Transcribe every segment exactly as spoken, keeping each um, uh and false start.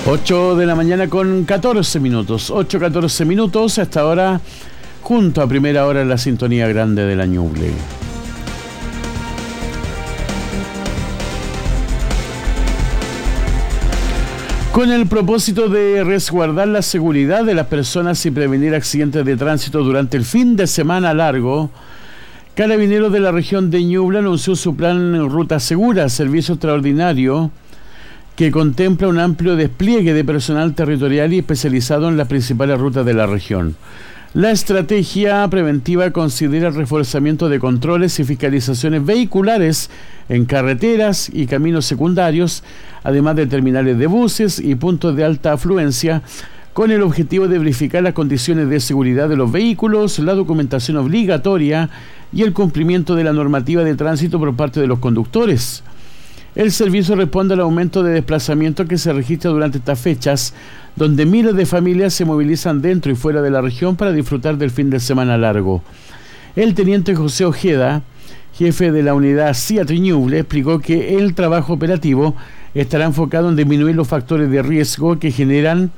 ocho de la mañana con catorce minutos, ocho catorce minutos, hasta ahora junto a primera hora en la sintonía grande de la Ñuble. Con el propósito de resguardar la seguridad de las personas y prevenir accidentes de tránsito durante el fin de semana largo, Carabineros de la región de Ñuble anunció su plan Ruta Segura, servicio extraordinario que contempla un amplio despliegue de personal territorial y especializado en las principales rutas de la región. La estrategia preventiva considera el reforzamiento de controles y fiscalizaciones vehiculares en carreteras y caminos secundarios, además de terminales de buses y puntos de alta afluencia, con el objetivo de verificar las condiciones de seguridad de los vehículos, la documentación obligatoria y el cumplimiento de la normativa de tránsito por parte de los conductores. El servicio responde al aumento de desplazamiento que se registra durante estas fechas, donde miles de familias se movilizan dentro y fuera de la región para disfrutar del fin de semana largo. El teniente José Ojeda, jefe de la unidad SEAT Ñuble, explicó que el trabajo operativo estará enfocado en disminuir los factores de riesgo que generan,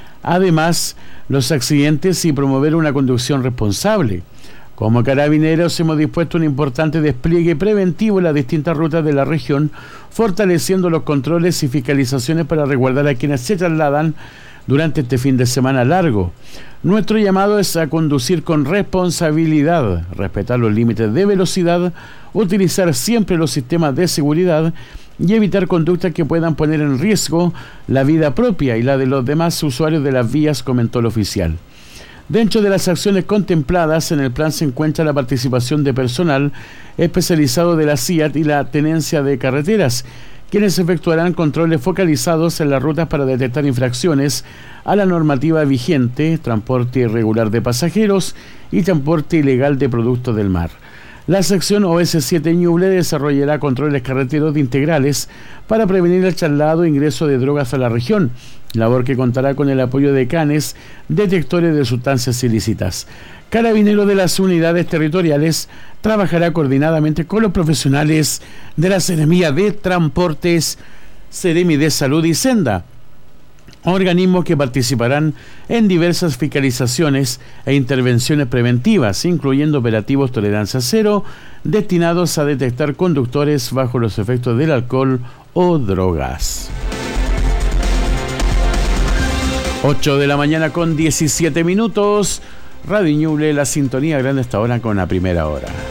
además, los accidentes y promover una conducción responsable. Como Carabineros hemos dispuesto un importante despliegue preventivo en las distintas rutas de la región, fortaleciendo los controles y fiscalizaciones para resguardar a quienes se trasladan durante este fin de semana largo. Nuestro llamado es a conducir con responsabilidad, respetar los límites de velocidad, utilizar siempre los sistemas de seguridad y evitar conductas que puedan poner en riesgo la vida propia y la de los demás usuarios de las vías, comentó el oficial. Dentro de las acciones contempladas en el plan se encuentra la participación de personal especializado de la SEAT y la tenencia de carreteras, quienes efectuarán controles focalizados en las rutas para detectar infracciones a la normativa vigente, transporte irregular de pasajeros y transporte ilegal de productos del mar. La sección O S siete Ñuble desarrollará controles carreteros integrales para prevenir el traslado e ingreso de drogas a la región, labor que contará con el apoyo de canes, detectores de sustancias ilícitas. Carabineros de las unidades territoriales trabajará coordinadamente con los profesionales de la Seremía de Transportes, Seremi de Salud y Senda, organismos que participarán en diversas fiscalizaciones e intervenciones preventivas, incluyendo operativos tolerancia cero, destinados a detectar conductores bajo los efectos del alcohol o drogas. ocho de la mañana con diecisiete minutos, Radio Ñuble, la sintonía grande hasta ahora con la primera hora.